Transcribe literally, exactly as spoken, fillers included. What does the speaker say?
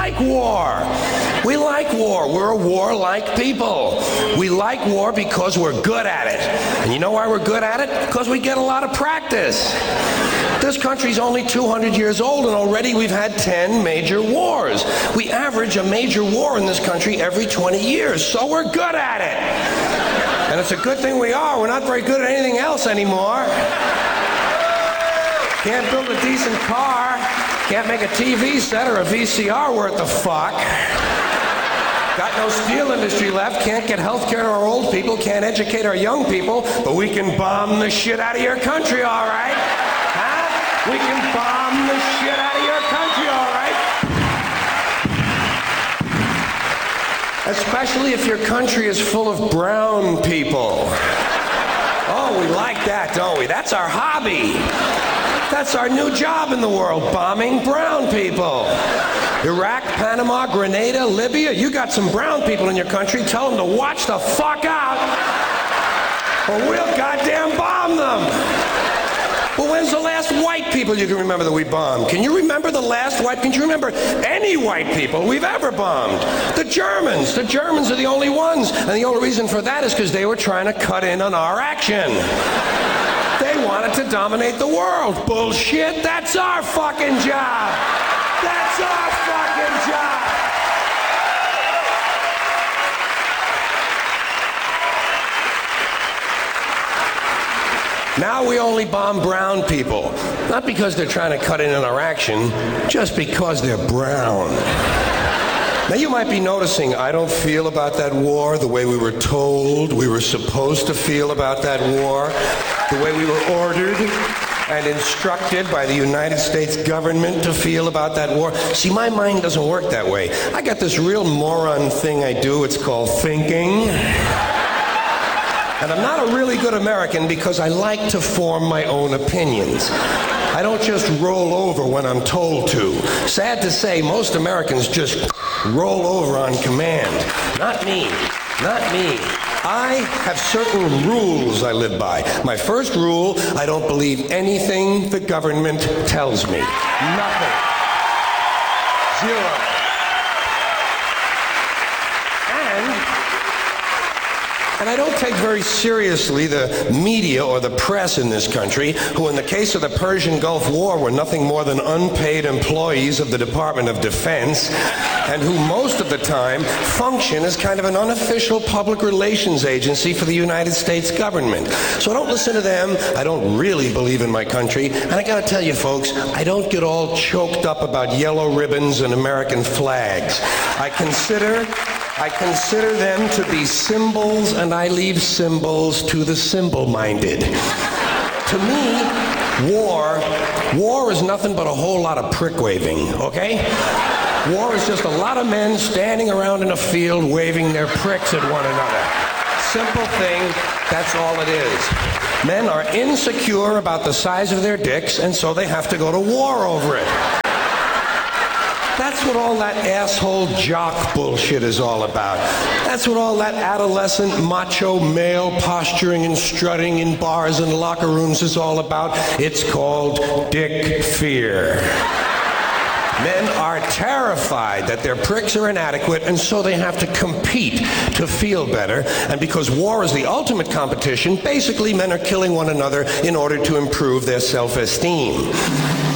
like war. We like war. We're a war-like people. We like war because we're good at it. And you know why we're good at it? Because we get a lot of practice. This country's only two hundred years old, and already we've had ten major wars. We average a major war in this country every twenty years, so we're good at it. And it's a good thing we are. We're not very good at anything else anymore. Can't build a decent car. Can't make a T V set or a V C R worth the fuck. Got no steel industry left. Can't get health care to our old people. Can't educate our young people. But we can bomb the shit out of your country, all right? Huh? We can bomb the shit out of your country, all right? Especially if your country is full of brown people. Oh, we like that, don't we? That's our hobby. That's our new job in the world, bombing brown people. Iraq, Panama, Grenada, Libya, you got some brown people in your country. Tell them to watch the fuck out, or we'll goddamn bomb them. Well, when's the last white people you can remember that we bombed? Can you remember the last white? Can you remember any white people we've ever bombed? The Germans. The Germans are the only ones. And the only reason for that is because they were trying to cut in on our action. They wanted to dominate the world. Bullshit. That's our fucking job. That's our fucking job. Now we only bomb brown people. Not because they're trying to cut in on our action, just because they're brown. Now you might be noticing I don't feel about that war the way we were told we were supposed to feel about that war, the way we were ordered and instructed by the United States government to feel about that war. See, my mind doesn't work that way. I got this real moron thing I do. It's called thinking. And I'm not a really good American because I like to form my own opinions. I don't just roll over when I'm told to. Sad to say, most Americans just roll over on command. Not me. Not me. I have certain rules I live by. My first rule, I don't believe anything the government tells me. Nothing. Zero. And I don't take very seriously the media or the press in this country, who in the case of the Persian Gulf War were nothing more than unpaid employees of the Department of Defense, and who most of the time function as kind of an unofficial public relations agency for the United States government. So I don't listen to them. I don't really believe in my country. And I gotta tell you folks, I don't get all choked up about yellow ribbons and American flags. I consider I consider them to be symbols, and I leave symbols to the symbol-minded. To me, war, war is nothing but a whole lot of prick waving, okay? War is just a lot of men standing around in a field waving their pricks at one another. Simple thing, that's all it is. Men are insecure about the size of their dicks, and so they have to go to war over it. That's what all that asshole jock bullshit is all about. That's what all that adolescent macho male posturing and strutting in bars and locker rooms is all about. It's called dick fear. Men are terrified that their pricks are inadequate, and so they have to compete to feel better. And because war is the ultimate competition, basically men are killing one another in order to improve their self-esteem.